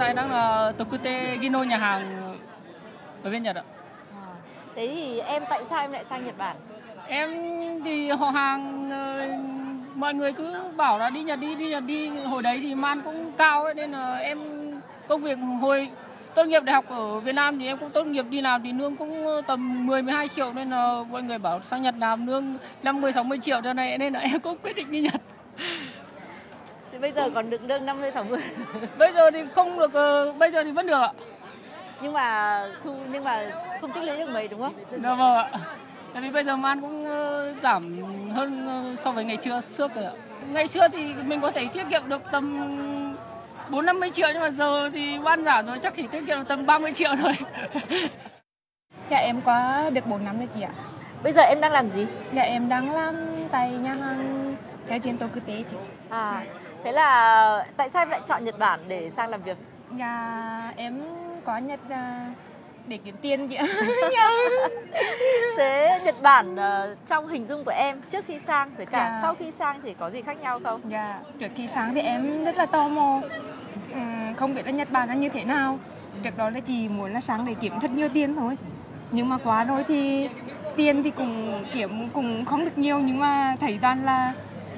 nay đang là Tokute Gino, nhà hàng ở bên Nhật ạ. Thế thì em tại sao em lại sang Nhật Bản? Em thì họ hàng mọi người cứ bảo là đi Nhật đi. Hồi đấy thì man cũng cao ấy, nên là em công việc hồi tốt nghiệp đại học ở Việt Nam thì em cũng tốt nghiệp đi làm thì lương cũng tầm 10-12 triệu, nên là mọi người bảo sang Nhật làm lương 50-60 triệu cho này, nên là em cũng quyết định đi Nhật. Thì bây giờ còn được lương 50-60. Bây giờ thì không được, bây giờ thì vẫn được ạ. Nhưng mà không tích lũy được mấy đúng không? Dạ vâng ạ. Tại vì bây giờ man cũng giảm hơn so với ngày trước rồi ạ. Ngày xưa thì mình có thể tiết kiệm được tầm 40-50 triệu, nhưng mà giờ thì man giảm rồi, chắc chỉ tiết kiệm được tầm 30 triệu thôi. Dạ em có được 4 năm rồi chị ạ. Bây giờ em đang làm gì? Dạ em đang làm tại nhà hàng theo trên Tokute chị. Thế là tại sao em lại chọn Nhật Bản để sang làm việc? Dạ em có Nhật để kiếm tiền chị ạ. Thế Nhật Bản trong hình dung của em trước khi sang với cả Dạ. sau khi sang thì có gì khác nhau không? Dạ, trước khi sang thì em rất là tò mò, không biết là Nhật Bản là như thế nào. Trước đó là chỉ muốn là sang để kiếm thật nhiều tiền thôi. Nhưng mà qua rồi thì tiền thì cũng kiếm cũng không được nhiều, nhưng mà thấy toàn là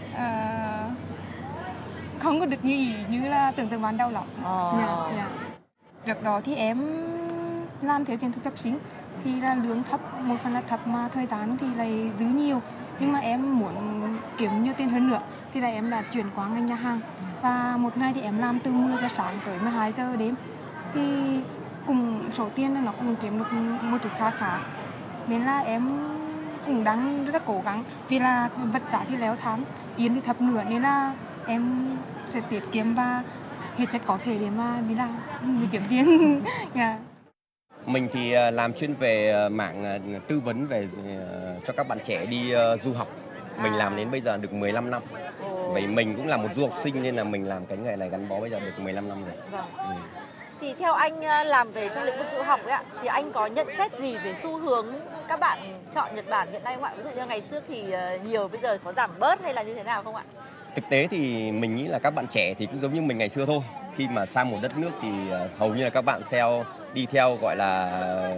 không có được như ý như là tưởng tượng ban đầu lắm. Dạ. Trước đó thì em làm theo trên thực tập sinh thì là lương thấp, một phần là thấp mà thời gian thì lại dư nhiều. Nhưng mà em muốn kiếm nhiều tiền hơn nữa thì là em đã chuyển qua ngành nhà hàng. Và một ngày thì em làm từ 10 giờ sáng tới 12 giờ đêm. Thì cùng số tiền là nó cũng kiếm được một chút khá. Nên là em cũng đang rất là cố gắng. Vì là vật giá thì leo thang, yên thì thấp nữa, nên là em sẽ tiết kiệm và hết chất có thể để mà đi làm, đi kiếm tiền. Yeah. Mình thì làm chuyên về mảng tư vấn về cho các bạn trẻ đi du học. Mình làm đến bây giờ được 15 năm. Vậy mình cũng là một du học sinh nên là mình làm cái nghề này gắn bó bây giờ được 15 năm rồi. Vâng. Thì theo anh làm về trong lĩnh vực du học ấy ạ, thì anh có nhận xét gì về xu hướng các bạn chọn Nhật Bản hiện nay không ạ? Ví dụ như ngày trước thì nhiều, bây giờ có giảm bớt hay là như thế nào không ạ? Thực tế thì mình nghĩ là các bạn trẻ thì cũng giống như mình ngày xưa thôi. Khi mà sang một đất nước thì hầu như là các bạn đi theo gọi là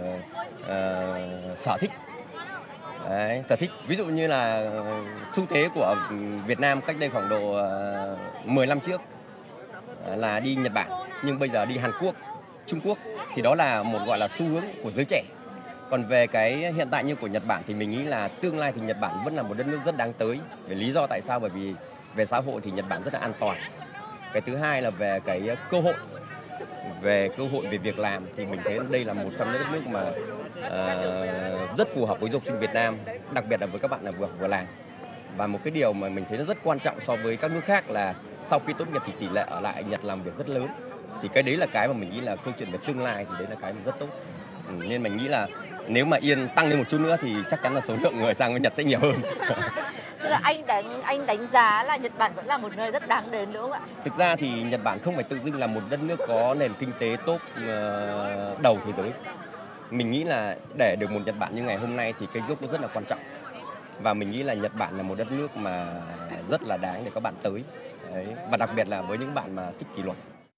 sở thích. Đấy, sở thích. Ví dụ như là xu thế của Việt Nam cách đây khoảng độ 10 năm trước là đi Nhật Bản, nhưng bây giờ đi Hàn Quốc, Trung Quốc thì đó là một gọi là xu hướng của giới trẻ. Còn về cái hiện tại như của Nhật Bản thì mình nghĩ là tương lai thì Nhật Bản vẫn là một đất nước rất đáng tới. Về lý do tại sao? Bởi vì về xã hội thì Nhật Bản rất là an toàn. Cái thứ hai là về cái cơ hội về việc làm thì mình thấy đây là một trong những đất nước mà rất phù hợp với du học sinh Việt Nam, đặc biệt là với các bạn là vừa làm. Và một cái điều mà mình thấy nó rất quan trọng so với các nước khác là sau khi tốt nghiệp thì tỷ lệ ở lại Nhật làm việc rất lớn. Thì cái đấy là cái mà mình nghĩ là câu chuyện về tương lai thì đấy là cái mà rất tốt. Nên mình nghĩ là nếu mà yên tăng lên một chút nữa thì chắc chắn là số lượng người sang bên Nhật sẽ nhiều hơn. Tức là anh đánh giá là Nhật Bản vẫn là một nơi rất đáng đến đúng không ạ? Thực ra thì Nhật Bản không phải tự dưng là một đất nước có nền kinh tế top đầu thế giới. Mình nghĩ là để được một Nhật Bản như ngày hôm nay thì cái gốc nó rất là quan trọng. Và mình nghĩ là Nhật Bản là một đất nước mà rất là đáng để các bạn tới. Đấy. Và đặc biệt là với những bạn mà thích kỷ luật.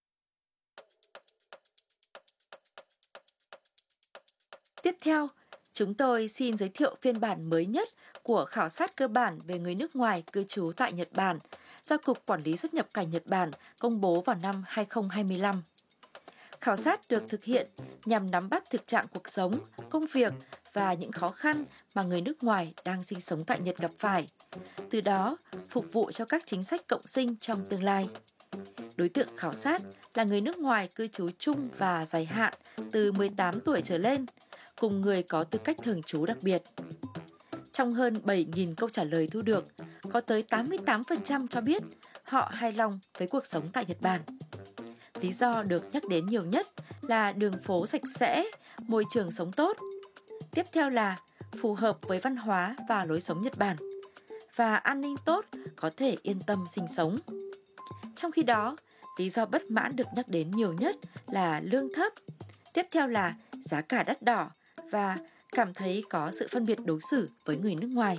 Tiếp theo, chúng tôi xin giới thiệu phiên bản mới nhất của khảo sát cơ bản về người nước ngoài cư trú tại Nhật Bản do Cục Quản lý xuất nhập cảnh Nhật Bản công bố vào năm 2025. Khảo sát được thực hiện nhằm nắm bắt thực trạng cuộc sống, công việc và những khó khăn mà người nước ngoài đang sinh sống tại Nhật gặp phải, từ đó phục vụ cho các chính sách cộng sinh trong tương lai. Đối tượng khảo sát là người nước ngoài cư trú chung và dài hạn từ 18 tuổi trở lên, cùng người có tư cách thường trú đặc biệt. Trong hơn 7.000 câu trả lời thu được, có tới 88% cho biết họ hài lòng với cuộc sống tại Nhật Bản. Lý do được nhắc đến nhiều nhất là đường phố sạch sẽ, môi trường sống tốt. Tiếp theo là phù hợp với văn hóa và lối sống Nhật Bản. Và an ninh tốt, có thể yên tâm sinh sống. Trong khi đó, lý do bất mãn được nhắc đến nhiều nhất là lương thấp. Tiếp theo là giá cả đắt đỏ và cảm thấy có sự phân biệt đối xử với người nước ngoài.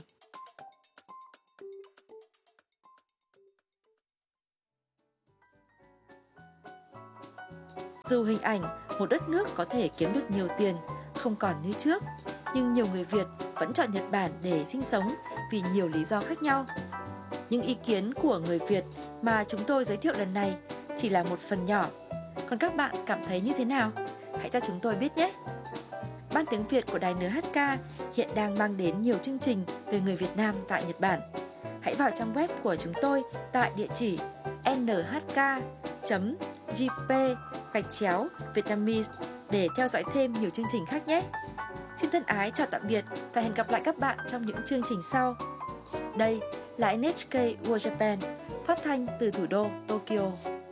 Dù hình ảnh một đất nước có thể kiếm được nhiều tiền, không còn như trước, nhưng nhiều người Việt vẫn chọn Nhật Bản để sinh sống vì nhiều lý do khác nhau. Những ý kiến của người Việt mà chúng tôi giới thiệu lần này chỉ là một phần nhỏ. Còn các bạn cảm thấy như thế nào? Hãy cho chúng tôi biết nhé! Ban tiếng Việt của Đài NHK hiện đang mang đến nhiều chương trình về người Việt Nam tại Nhật Bản. Hãy vào trang web của chúng tôi tại địa chỉ nhk.jp/Vietnamese để theo dõi thêm nhiều chương trình khác nhé! Xin thân ái chào tạm biệt và hẹn gặp lại các bạn trong những chương trình sau. Đây là NHK World Japan, phát thanh từ thủ đô Tokyo.